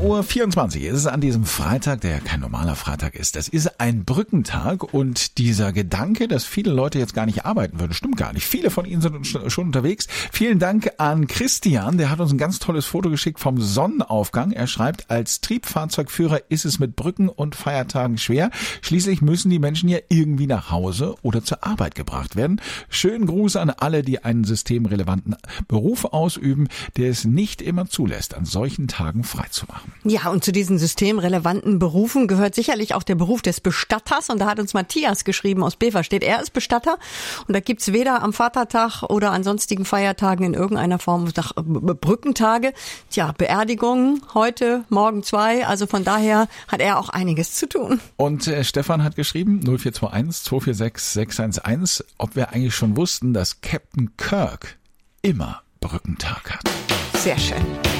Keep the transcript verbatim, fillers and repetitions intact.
Uhr vierundzwanzig ist es an diesem Freitag, der kein normaler Freitag ist. Das ist ein Brückentag und dieser Gedanke, dass viele Leute jetzt gar nicht arbeiten würden, stimmt gar nicht. Viele von ihnen sind schon unterwegs. Vielen Dank an Christian, der hat uns ein ganz tolles Foto geschickt vom Sonnenaufgang. Er schreibt, als Triebfahrzeugführer ist es mit Brücken und Feiertagen schwer. Schließlich müssen die Menschen ja irgendwie nach Hause oder zur Arbeit gebracht werden. Schönen Gruß an alle, die einen systemrelevanten Beruf ausüben, der es nicht immer zulässt, an solchen Tagen frei zu machen. Ja, und zu diesen systemrelevanten Berufen gehört sicherlich auch der Beruf des Bestatters. Und da hat uns Matthias geschrieben aus Beverstedt. Er ist Bestatter und da gibt's weder am Vatertag oder an sonstigen Feiertagen in irgendeiner Form nach Brückentage. Tja, Beerdigungen heute, morgen zwei. Also von daher hat er auch einiges zu tun. Und äh, Stefan hat geschrieben, null vier zwei eins zwei vier sechs sechs eins eins, ob wir eigentlich schon wussten, dass Captain Kirk immer Brückentag hat. Sehr schön.